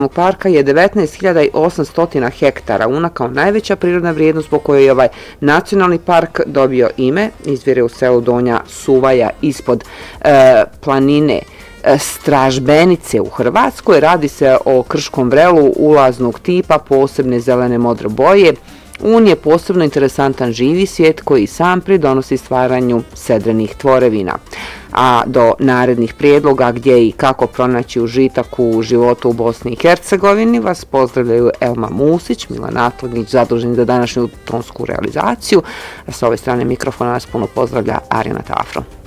Parka je 19.800 hektara. Una kao najveća prirodna vrijednost zbog koje je ovaj nacionalni park dobio ime, izvire u selu Donja Suvaja ispod planine Stražbenice u Hrvatskoj. Radi se o krškom vrelu ulaznog tipa, posebne zelene modre boje. Un je posebno interesantan živi svijet koji sam pridonosi stvaranju sedrenih tvorevina. A do narednih prijedloga gdje i kako pronaći užitak u životu u Bosni i Hercegovini vas pozdravljaju Elma Musić, Milan Atlagić, zaduženi za današnju tonsku realizaciju. A s ove strane mikrofona nas puno pozdravlja Arina Tafro.